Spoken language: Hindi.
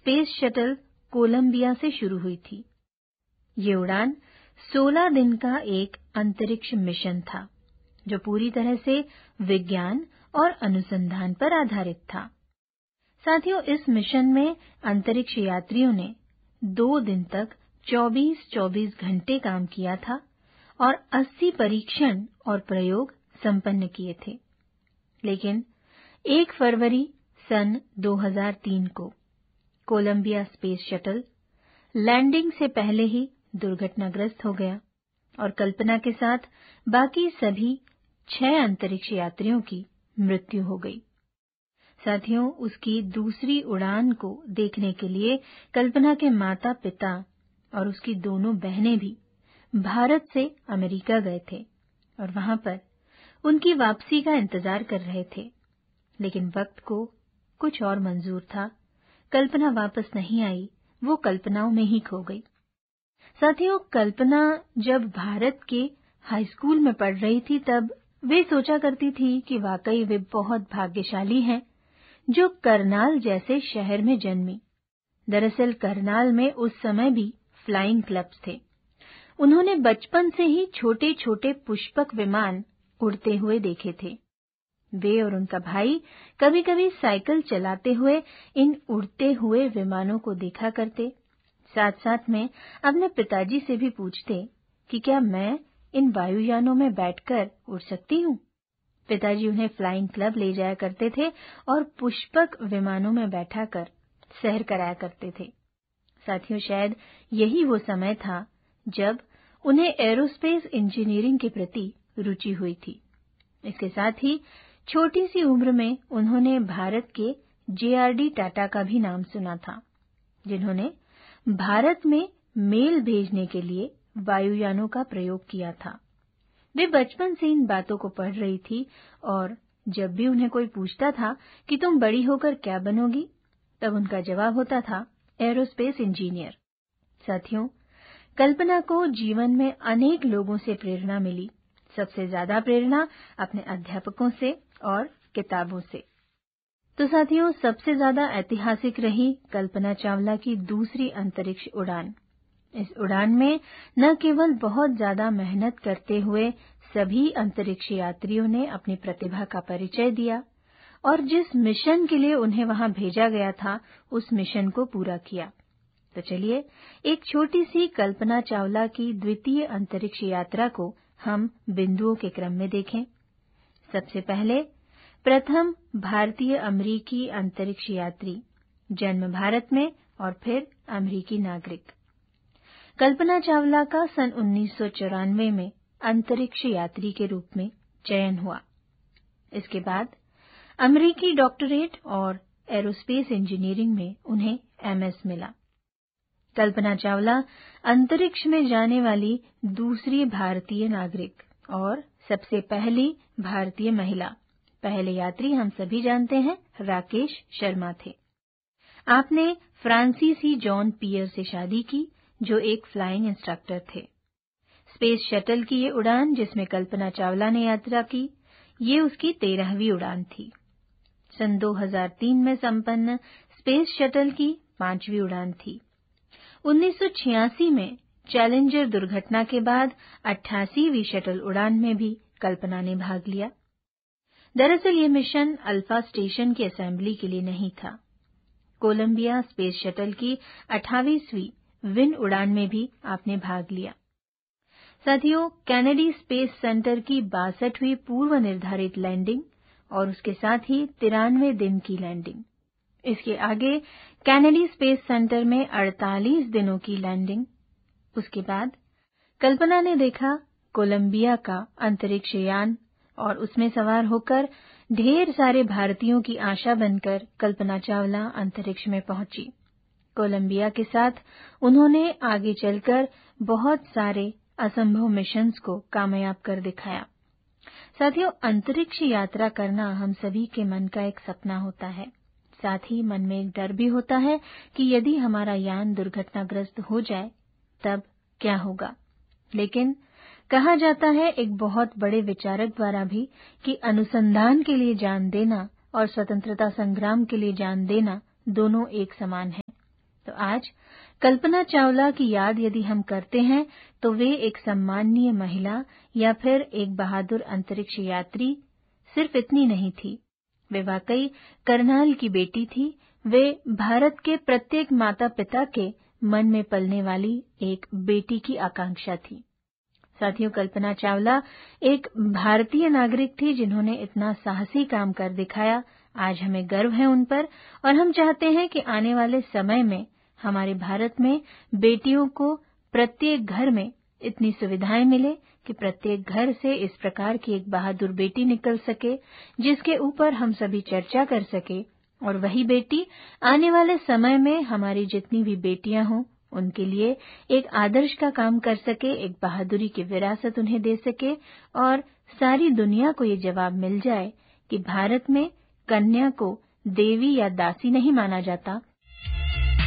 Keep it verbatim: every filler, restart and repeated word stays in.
स्पेस शटल कोलंबिया से शुरू हुई थी। ये उड़ान सोलह दिन का एक अंतरिक्ष मिशन था, जो पूरी तरह से विज्ञान और अनुसंधान पर आधारित था। साथियों, इस मिशन में अंतरिक्ष यात्रियों ने दो दिन तक चौबीस चौबीस घंटे काम किया था और अस्सी परीक्षण और प्रयोग संपन्न किए थे। लेकिन एक फरवरी सन दो हज़ार तीन को कोलंबिया स्पेस शटल लैंडिंग से पहले ही दुर्घटनाग्रस्त हो गया और कल्पना के साथ बाकी सभी छह अंतरिक्ष यात्रियों की मृत्यु हो गई। साथियों, उसकी दूसरी उड़ान को देखने के लिए कल्पना के माता-पिता और उसकी दोनों बहनें भी भारत से अमेरिका गए थे और वहां पर उनकी वापसी का इंतजार कर रहे थे। लेकिन वक्त को कुछ और मंजूर था। कल्पना वापस नहीं आई, वो कल्पनाओं में ही खो गई। साथियों, कल्पना जब भारत के हाई स्कूल में पढ़ रही थी, तब वे सोचा करती थी कि वाकई वे बहुत भाग्यशाली हैं जो करनाल जैसे शहर में जन्मी। दरअसल करनाल में उस समय भी फ्लाइंग क्लब्स थे। उन्होंने बचपन से ही छोटे छोटे पुष्पक विमान उड़ते हुए देखे थे। वे और उनका भाई कभी कभी साइकिल चलाते हुए इन उड़ते हुए विमानों को देखा करते। साथ साथ में अपने पिताजी से भी पूछते कि क्या मैं इन वायुयानों में बैठकर उड़ सकती हूँ। पिताजी उन्हें फ्लाइंग क्लब ले जाया करते थे और पुष्पक विमानों में बैठाकर सैर कराया करते थे। साथियों, शायद यही वो समय था जब उन्हें एरोस्पेस इंजीनियरिंग के प्रति रुचि हुई थी। इसके साथ ही छोटी सी उम्र में उन्होंने भारत के जे आर डी टाटा का भी नाम सुना था, जिन्होंने भारत में मेल भेजने के लिए वायुयानों का प्रयोग किया था। वे बचपन से इन बातों को पढ़ रही थी और जब भी उन्हें कोई पूछता था कि तुम बड़ी होकर क्या बनोगी, तब उनका जवाब होता था एरोस्पेस इंजीनियर। साथियों, कल्पना को जीवन में अनेक लोगों से प्रेरणा मिली। सबसे ज्यादा प्रेरणा अपने अध्यापकों से और किताबों से। तो साथियों, सबसे ज्यादा ऐतिहासिक रही कल्पना चावला की दूसरी अंतरिक्ष उड़ान। इस उड़ान में न केवल बहुत ज्यादा मेहनत करते हुए सभी अंतरिक्ष यात्रियों ने अपनी प्रतिभा का परिचय दिया और जिस मिशन के लिए उन्हें वहां भेजा गया था, उस मिशन को पूरा किया। तो चलिए एक छोटी सी कल्पना चावला की द्वितीय अंतरिक्ष यात्रा को हम बिंदुओं के क्रम में देखें। सबसे पहले प्रथम भारतीय अमेरिकी अंतरिक्ष यात्री, जन्म भारत में और फिर अमेरिकी नागरिक। कल्पना चावला का सन उन्नीस सौ चौरानवे में अंतरिक्ष यात्री के रूप में चयन हुआ। इसके बाद अमेरिकी डॉक्टरेट और एरोस्पेस इंजीनियरिंग में उन्हें एम एस मिला। कल्पना चावला अंतरिक्ष में जाने वाली दूसरी भारतीय नागरिक और सबसे पहली भारतीय महिला। पहले यात्री हम सभी जानते हैं राकेश शर्मा थे। आपने फ्रांसीसी जॉन पियर से शादी की, जो एक फ्लाइंग इंस्ट्रक्टर थे। स्पेस शटल की ये उड़ान जिसमें कल्पना चावला ने यात्रा की, ये उसकी तेरहवीं उड़ान थी। सन दो हज़ार तीन में संपन्न स्पेस शटल की पांचवी उड़ान थी। उन्नीस सौ छियासी में चैलेंजर दुर्घटना के बाद अट्ठासीवीं शटल उड़ान में भी कल्पना ने भाग लिया। दरअसल ये मिशन अल्फा स्टेशन की असेंबली के लिए नहीं था। कोलंबिया स्पेस शटल की अट्ठाईसवीं विन उड़ान में भी आपने भाग लिया। साथियों, कैनेडी स्पेस सेंटर की बासठवीं पूर्व निर्धारित लैंडिंग और उसके साथ ही तिरानवे दिन की लैंडिंग। इसके आगे कैनेडी स्पेस सेंटर में अड़तालीस दिनों की लैंडिंग। उसके बाद कल्पना ने देखा कोलंबिया का अंतरिक्ष यान और उसमें सवार होकर ढेर सारे भारतीयों की आशा बनकर कल्पना चावला अंतरिक्ष में पहुंची। कोलंबिया के साथ उन्होंने आगे चलकर बहुत सारे असंभव मिशंस को कामयाब कर दिखाया। साथियों, अंतरिक्ष यात्रा करना हम सभी के मन का एक सपना होता है। साथ ही मन में एक डर भी होता है कि यदि हमारा यान दुर्घटनाग्रस्त हो जाए तब क्या होगा। लेकिन कहा जाता है एक बहुत बड़े विचारक द्वारा भी कि अनुसंधान के लिए जान देना और स्वतंत्रता संग्राम के लिए जान देना दोनों एक समान है। तो आज कल्पना चावला की याद यदि हम करते हैं तो वे एक सम्माननीय महिला या फिर एक बहादुर अंतरिक्ष यात्री सिर्फ इतनी नहीं थी, वे वाकई करनाल की बेटी थी। वे भारत के प्रत्येक माता पिता के मन में पलने वाली एक बेटी की आकांक्षा थी। साथियों, कल्पना चावला एक भारतीय नागरिक थी जिन्होंने इतना साहसी काम कर दिखाया। आज हमें गर्व है उन पर और हम चाहते हैं कि आने वाले समय में हमारे भारत में बेटियों को प्रत्येक घर में इतनी सुविधाएं मिले कि प्रत्येक घर से इस प्रकार की एक बहादुर बेटी निकल सके जिसके ऊपर हम सभी चर्चा कर सके, और वही बेटी आने वाले समय में हमारी जितनी भी बेटियां हों उनके लिए एक आदर्श का काम कर सके, एक बहादुरी की विरासत उन्हें दे सके और सारी दुनिया को ये जवाब मिल जाए कि भारत में कन्या को देवी या दासी नहीं माना जाता